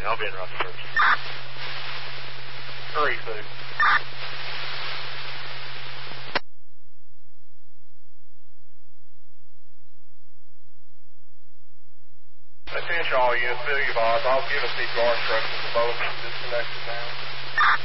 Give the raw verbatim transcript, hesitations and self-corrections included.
me. I'll be in Rutherford. Three, two. Attention all units, fill your bars. I'll give a C P R instructions to both disconnected now.